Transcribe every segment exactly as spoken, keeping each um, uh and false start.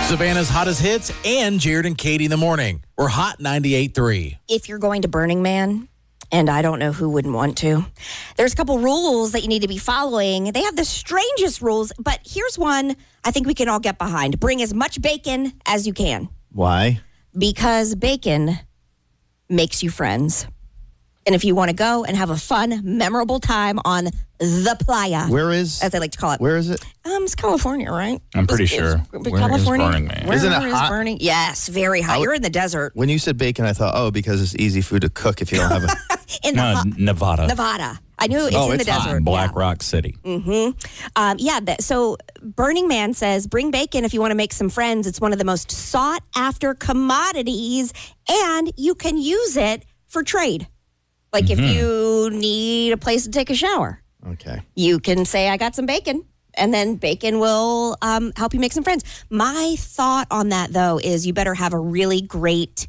Savannah's hottest hits and Jared and Katie in the morning. We're Hot ninety-eight point three. If you're going to Burning Man, and I don't know who wouldn't want to, there's a couple rules that you need to be following. They have the strangest rules, but here's one I think we can all get behind. Bring as much bacon as you can. Why? Because bacon makes you friends. And if you want to go and have a fun, memorable time on the playa. Where is? As they like to call it. Where is it? Um, it's California, right? I'm pretty It's, sure. It's Where California. is Burning Man? Where Isn't it is hot? Burning? Yes, very hot. I would- You're in the desert. When you said bacon, I thought, oh, because it's easy food to cook if you don't have a... In the No, hot- Nevada. Nevada. I knew it's Oh, in it's the hot. desert. Black yeah. Rock City. Um, yeah, that, so Burning Man says bring bacon if you want to make some friends. It's one of the most sought after commodities, and you can use it for trade. Like if you need a place to take a shower, Okay. you can say, I got some bacon, and then bacon will um, help you make some friends. My thought on that, though, is you better have a really great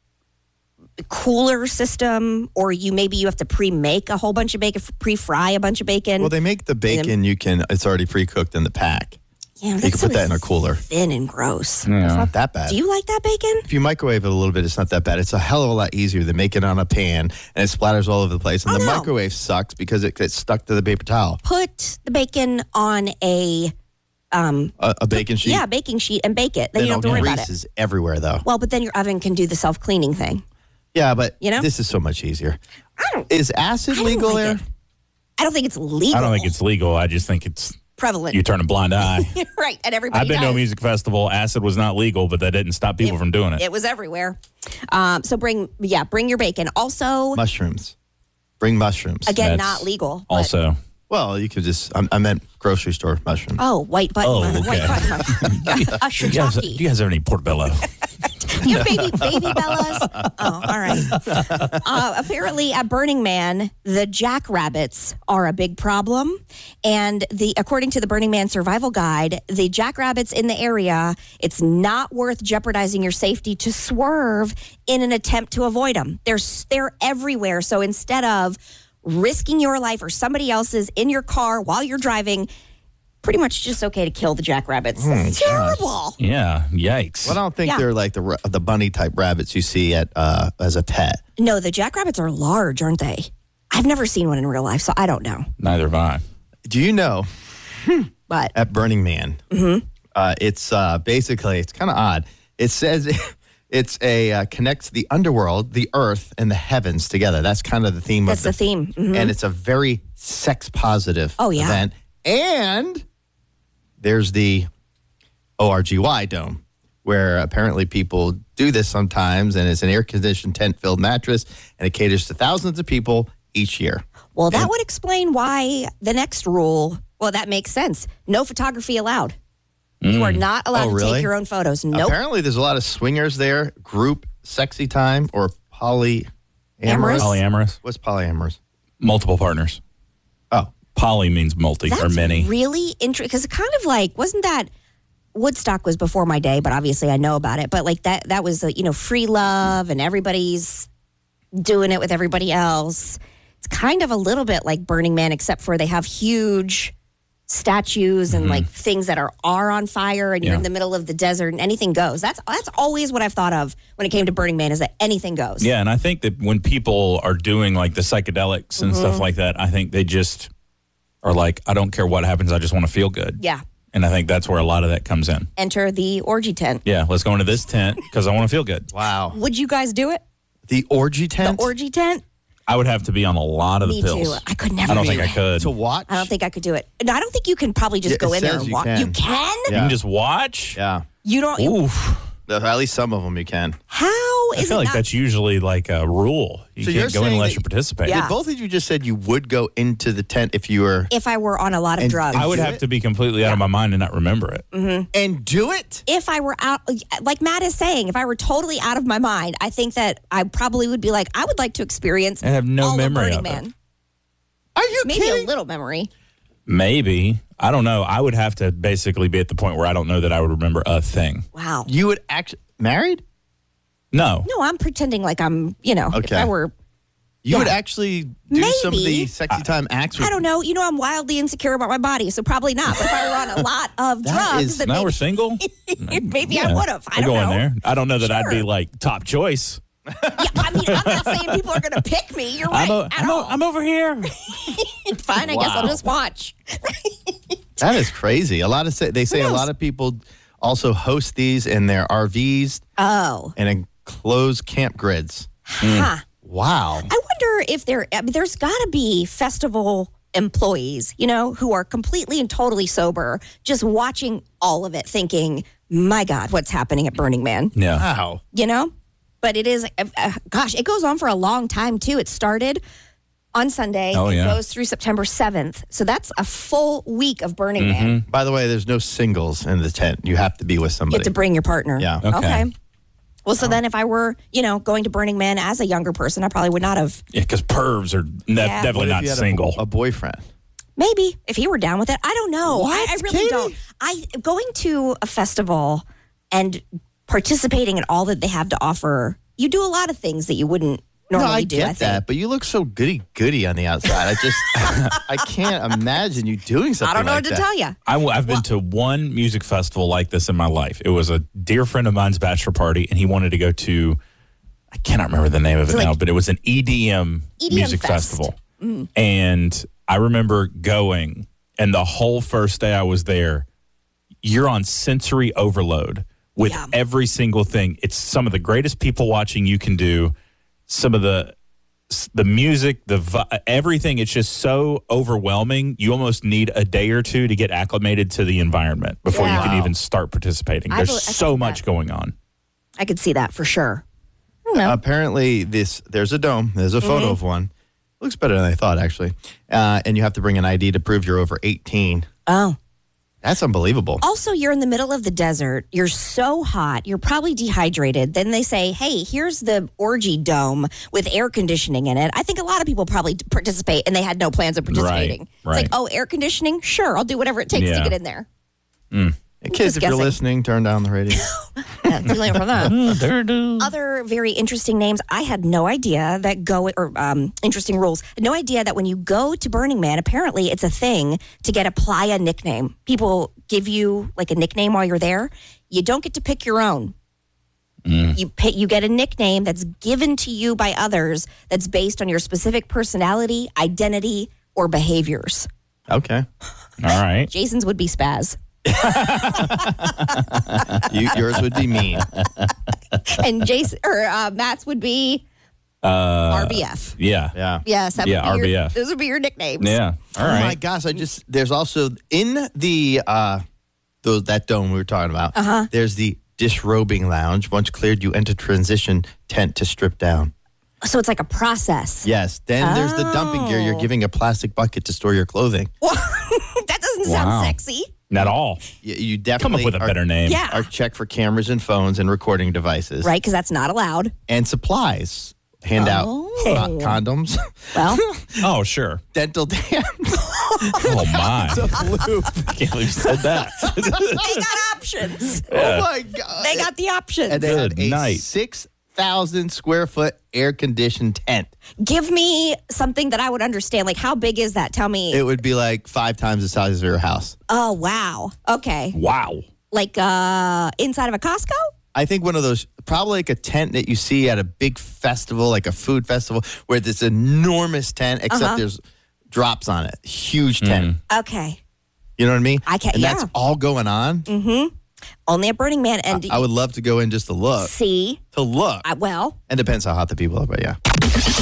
cooler system, or you maybe you have to pre-make a whole bunch of bacon, pre-fry a bunch of bacon. Well, they make the bacon, you can, it's already pre-cooked in the pack. yeah, You that's can put that in so a cooler. thin and gross. It's Yeah. not that bad. Do you like that bacon? If you microwave it a little bit, it's not that bad. It's a hell of a lot easier than making it on a pan and it splatters all over the place. And Oh, the no. microwave sucks because it gets stuck to the paper towel. Put the bacon on a um A, a bacon sheet. yeah baking sheet and bake it. Then Then you don't have to worry about grease it. is everywhere, though. Well, but then your oven can do the self cleaning thing. Yeah, but You know? this is so much easier. I don't. Is acid I don't legal like there? it. I don't think it's legal. I don't think it's legal. I just think it's prevalent. you turn a blind eye. right, and everybody. I've been to a does. music festival. Acid was not legal, but that didn't stop people from doing it. It was everywhere. Um, so bring yeah, bring your bacon. Also, Mushrooms. Bring mushrooms. again, That's not legal. but- Also, Well, you could just, I, I meant grocery store mushrooms. Oh, white button. Oh, uh, okay. White button. a do you, guys, do shiitake. you guys have any portobello? You have baby, baby Bellas? Oh, all right. Uh, apparently, at Burning Man, the jackrabbits are a big problem. And the according to the Burning Man Survival Guide, the jackrabbits in the area, it's not worth jeopardizing your safety to swerve in an attempt to avoid them. They're, they're everywhere. So instead of risking your life or somebody else's in your car while you're driving, pretty much just okay to kill the jackrabbits. It's terrible. Yeah, yikes. Well, I don't think Yeah. they're like the ra- the bunny type rabbits you see at uh, as a pet. No, the jackrabbits are large, aren't they? I've never seen one in real life, so I don't know. Neither have I. Do you know But at Burning Man, uh, it's uh, basically it's kind of odd. It says it's a uh, connects the underworld, the earth, and the heavens together. That's kind of the theme that's of the theme. Mhm. and it's a very sex positive Oh, yeah. event. And there's the O R G Y dome, where apparently people do this sometimes, and it's an air conditioned tent filled mattress, and it caters to thousands of people each year. Well, that And- would explain why the next rule, well, that makes sense. No photography allowed. You are not allowed Oh, to really? take your own photos. Nope. Apparently, there's a lot of swingers there, group sexy time, or polyamorous. Amorous? Polyamorous? What's polyamorous? Multiple partners. Oh, Poly means multi That's or many. really interesting because it kind of like, wasn't that Woodstock was before my day, but obviously I know about it. But like that, that was, uh, you know, free love and everybody's doing it with everybody else. It's kind of a little bit like Burning Man, except for they have huge statues and like things that are are on fire, and you're Yeah. in the middle of the desert, and anything goes. That's that's always what I've thought of when it came to Burning Man, is that anything goes. Yeah, and I think that when people are doing like the psychedelics and stuff like that, I think they just are like, I don't care what happens, I just want to feel good. Yeah. And I think that's where a lot of that comes in. Enter the orgy tent. Yeah, let's go into this tent because I want to feel good. wow. Would you guys do it? The orgy tent? The orgy tent? I would have to be on a lot of the Me pills. too. I could never I don't do think I it. could. to watch? I don't think I could do it. No, I don't think you can probably just Yeah, go it in there says and you walk. can. You can? You can just watch? Yeah. You don't. Oof. At least some of them you can. How I is feel it like not? that's usually like a rule. You So you're can't go in saying unless that- you participate. Yeah. Did both of you just said you would go into the tent if you were if I were on a lot of And- drugs. I would Do have it? to be completely out of my mind and not remember it. and do it? if I were out, like Matt is saying, if I were totally out of my mind, I think that I probably would be like, I would like to experience I have no all memory of of Burning it. Man. Are you Maybe kidding? a little memory. Maybe. I don't know. I would have to basically be at the point where I don't know that I would remember a thing. Wow. You would actually married? No. No, I'm pretending like I'm, you know, if Okay. I were You would Yeah. actually do some of the Maybe. sexy time acts with I don't know. You know, I'm wildly insecure about my body, so probably not. But if I were on a lot of That drugs, is- then Now maybe, we're single. maybe I Yeah. would have. I We'll don't go in know. there. I don't know that I'd be Sure. like top choice. Yeah, I mean, I'm not saying people are going to pick me. You're right. I'm, o- at I'm, o- all. I'm over here. Fine, I guess I'll Wow. just watch. That is crazy. A lot of say, they say a knows? lot of people also host these in their R Vs Oh, and enclosed camp grids. huh. Wow. I wonder if there, I mean, there's got to be festival employees, you know, who are completely and totally sober, just watching all of it, thinking, my God, what's happening at Burning Man? Yeah. Wow. You know? But it is, uh, uh, gosh, it goes on for a long time, too. It started on Sunday. Oh, it yeah. goes through September seventh. So that's a full week of Burning Man. By the way, there's no singles in the tent. You have to be with You somebody. have to bring your partner. Yeah. Okay. Well, so then if I were, you know, going to Burning Man as a younger person, I probably would not have. Yeah, because pervs are ne- Yeah. What definitely if not you had a- single. A, boyfriend. Maybe if he were down with it. I don't know. What, I, I really Katie? don't. I going to a festival and participating in all that they have to offer. You do a lot of things that you wouldn't normally no, I do. get I think. that, but you look so goody goody on the outside. I just, I can't imagine you doing something I don't know like what to that. tell you. I, have been to one music festival like this in my life. It was a dear friend of mine's bachelor party, and he wanted to go to, I cannot remember the name of it like now, but it was an E D M, E D M music fest. festival. And I remember going, and the whole first day I was there, you're on sensory overload with Yeah. every single thing. It's some of the greatest people watching you can do. Some of the the music, the vi- everything. It's just so overwhelming. You almost need a day or two to get acclimated to the environment before Yeah. you can Wow. even start participating. I There's bel- I so think much that. going on. I could see that for sure. I don't know. Apparently, this there's a dome. There's a photo Mm-hmm. of one. Looks better than I thought, actually. Uh, and you have to bring an I D to prove you're over eighteen. Oh. That's unbelievable. Also, you're in the middle of the desert. You're so hot. You're probably dehydrated. Then they say, hey, here's the orgy dome with air conditioning in it. I think a lot of people probably participate and they had no plans of participating. Right, It's like, right. oh, air conditioning? Sure, I'll do whatever it takes Yeah. to get in there. Hey, kids, just if you're guessing. listening, turn down the radio. Yeah, too late for that. Other very interesting names. I had no idea that go or um, interesting rules. No idea that when you go to Burning Man, apparently it's a thing to get a playa nickname. People give you like a nickname while you're there. You don't get to pick your own. You pay, you get a nickname that's given to you by others that's based on your specific personality, identity, or behaviors. Okay. All right. Jason's would be Spaz, You, yours would be mean. and Jason or uh, Matt's would be Uh, R B F. yeah. Yeah. Yes, that Yeah, would be your- R B F. those would be your nicknames. Yeah. All Oh right. my gosh! I just there's also in the uh, those that dome we were talking about. Uh-huh. There's the disrobing lounge. Once cleared, you enter transition tent to strip down. So it's like a process. Yes. Then there's the dumping gear. You're Oh. giving a plastic bucket to store your clothing. That doesn't Wow. sound sexy. Not all. You, you Come definitely up with a are, better name. Yeah. are checked for cameras and phones and recording devices. Right, because that's not allowed. And supplies. Hand out Oh. uh, condoms, Well, Oh, sure. dental dams. Oh, my. I can't believe you said that. they got options. Oh my god! They got the options. and they Good had a night. six thousand square foot air conditioned tent. Give me something that I would understand. Like, how big is that? Tell me. It would be like five times the size of your house. Oh, wow. Okay. Wow. Like uh inside of a Costco? I think one of those, probably like a tent that you see at a big festival, like a food festival, where this enormous tent, except Uh-huh. there's drops on it. Huge tent. Okay. You know what I mean? I can't- And yeah. that's all going on. Only at Burning Man. And I would love to go in just to look. see. To look. I, well, And depends how hot the people are, but yeah.